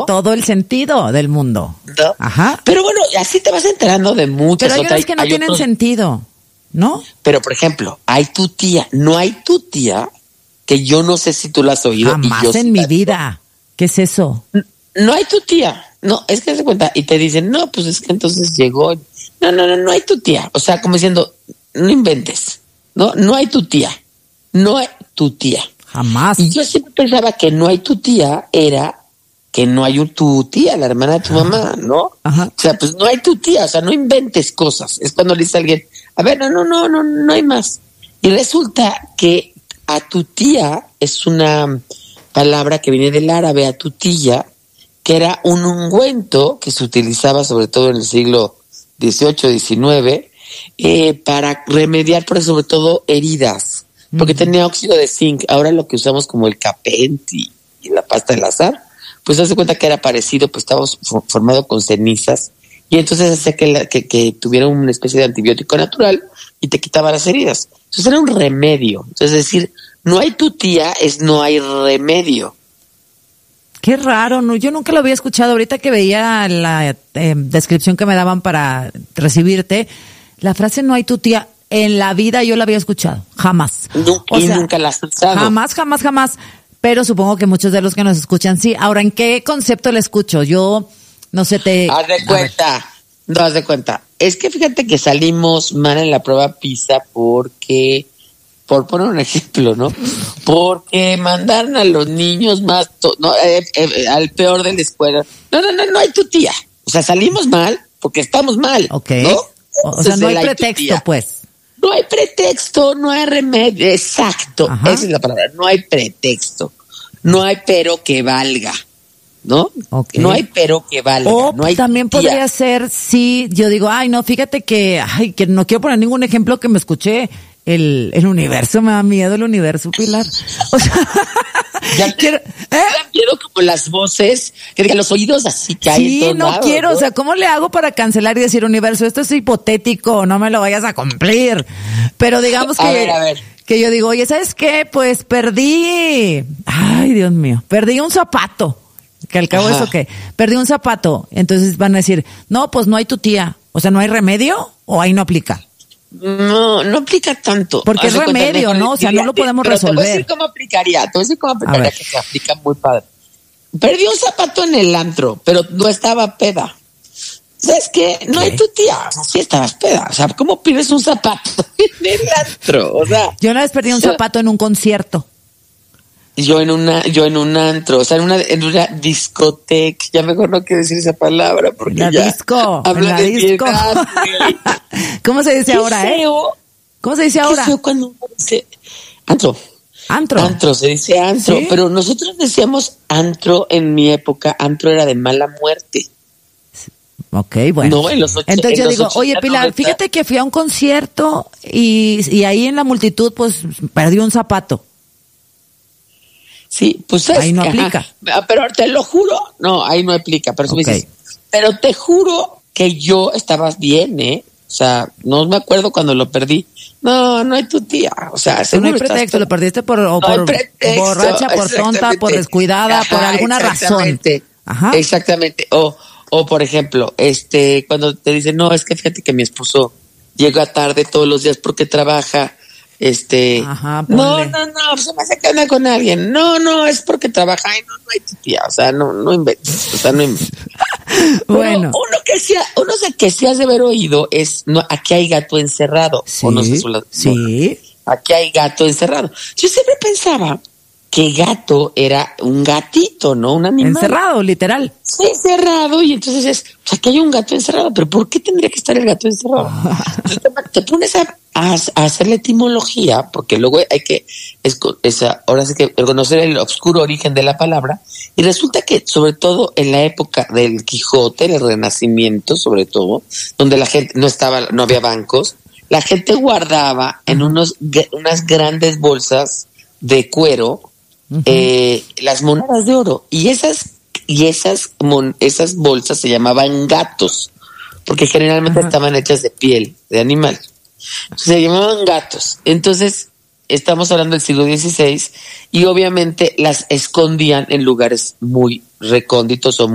todo el sentido del mundo. ¿No? Ajá. Pero bueno, así te vas enterando de muchas Pero hay unas que no tienen sentido, ¿no? Pero, por ejemplo, hay tu tía. No hay tu tía, que yo no sé si tú la has oído. Jamás y yo en sí mi vida. ¿Qué es eso? No hay tu tía. No, es que se cuenta. Y te dicen, no, pues es que entonces llegó. No hay tu tía. O sea, como diciendo, no inventes. No hay tu tía. No hay tu tía. Jamás. Y yo siempre pensaba que no hay tu tía era que no hay tu tía, la hermana de tu mamá, ¿no? Ajá. O sea, pues no hay tu tía, o sea, no inventes cosas. Es cuando le dice a alguien, a ver, no hay más. Y resulta que a tu tía es una palabra que viene del árabe, a tu tía, que era un ungüento que se utilizaba sobre todo en el siglo XVIII, XIX, para remediar, pero sobre todo heridas, porque tenía óxido de zinc. Ahora lo que usamos como el Capenti y la pasta del azar, pues hace cuenta que era parecido, pues estaba formado con cenizas, y entonces hacía que tuviera una especie de antibiótico natural y te quitaba las heridas. Entonces era un remedio. Entonces decir, no hay tu tía es no hay remedio. Qué raro, no, yo nunca lo había escuchado. Ahorita que veía la descripción que me daban para recibirte, la frase no hay tu tía, en la vida yo la había escuchado, jamás. Nunca la has usado. Jamás. Pero supongo que muchos de los que nos escuchan sí. Ahora, ¿en qué concepto la escucho? Yo no sé, Haz de cuenta. Es que fíjate que salimos mal en la prueba PISA porque, por poner un ejemplo, ¿no? Porque mandaron a los niños más, al peor de la escuela. No hay tu tía. O sea, salimos mal porque estamos mal. Ok. ¿No? O sea, no hay pretexto, pues. No hay pretexto, no hay remedio. Exacto. Ajá. Esa es la palabra. No hay pretexto. No hay pero que valga. ¿No? Okay. No hay pero que valga. O no hay también tía. podría ser si yo digo, no, fíjate que no quiero poner ningún ejemplo que me escuché. El universo, me da miedo el universo, Pilar. O sea, ya quiero como las voces, que los oídos así que hay. Sí, no quiero, ¿no? O sea, ¿cómo le hago para cancelar y decir, universo, esto es hipotético, no me lo vayas a cumplir? Pero digamos que, a ver. Que yo digo, oye, ¿sabes qué? Pues perdí, ay, Dios mío, perdí un zapato. Que al cabo eso que perdí un zapato. Entonces van a decir, no, pues no hay tu tía. O sea, ¿no hay remedio o ahí no aplica? No aplica tanto. Porque es remedio, ¿no? O sea, no lo podemos resolver. Te voy a decir cómo aplicaría, que se aplica muy padre. Perdí un zapato en el antro, pero no estaba peda. ¿Sabes qué? No hay tu tía. O sea, sí estabas peda. O sea, ¿cómo pierdes un zapato en el antro? O sea, yo una vez perdí un zapato en un concierto. Yo en un antro, o sea, en una discoteca, ya mejor no quiero decir esa palabra porque la ya disco, habla la de disco. ¿Cómo se dice ahora, ¿Cómo se dice ahora? Qué feo cuando dice antro. Antro, se dice antro, ¿sí? Pero nosotros decíamos antro en mi época, antro era de mala muerte. Ok, bueno. No, entonces yo digo, oye, Pilar, fíjate que fui a un concierto y ahí en la multitud pues perdí un zapato. Sí, pues ahí no aplica. Pero te lo juro, no, ahí no aplica. Pero, me dices, pero te juro que yo estaba bien, O sea, no me acuerdo cuando lo perdí. No hay tu tía. O sea, no hay pretexto, lo perdiste por borracha, por tonta, por descuidada, por alguna razón. Ajá. Exactamente. O por ejemplo, cuando te dicen, no, es que fíjate que mi esposo llega tarde todos los días porque trabaja. Ajá, no, se me hace que anda con alguien. No, es porque trabaja. Ay, no hay tu tía. O sea, no inventes. O sea, no inventes. Bueno. Uno que sí has de haber oído es, no, aquí hay gato encerrado. Sí, o no sé sí. Aquí hay gato encerrado. Yo siempre pensaba que gato era un gatito, ¿no? Un animal. Encerrado, literal. Sí, encerrado, y entonces aquí hay un gato encerrado, pero ¿por qué tendría que estar el gato encerrado? Te pones a hacer la etimología, porque luego hay que, ahora sí que conocer el oscuro origen de la palabra, y resulta que sobre todo en la época del Quijote, el Renacimiento sobre todo, donde la gente no había bancos, la gente guardaba en unas grandes bolsas de cuero, las monedas de oro, y esas bolsas se llamaban gatos, porque generalmente estaban hechas de piel de animal. Se llamaban gatos. Entonces, estamos hablando del siglo XVI, y obviamente las escondían en lugares muy recónditos o